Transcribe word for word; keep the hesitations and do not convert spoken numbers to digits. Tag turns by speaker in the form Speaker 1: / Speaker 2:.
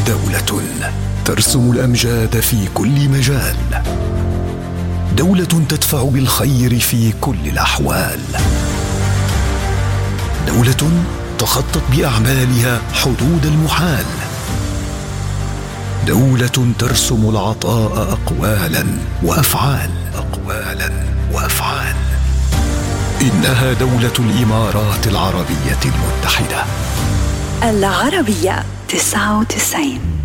Speaker 1: دولة ترسم الأمجاد في كل مجال، دولة تدفع بالخير في كل الأحوال، دولة تخطط بأعمالها حدود المحال، دولة ترسم العطاء أقوالا وأفعال أقوالا وأفعال. إنها دولة الإمارات العربية المتحدة.
Speaker 2: العربية تسعة وتسعين.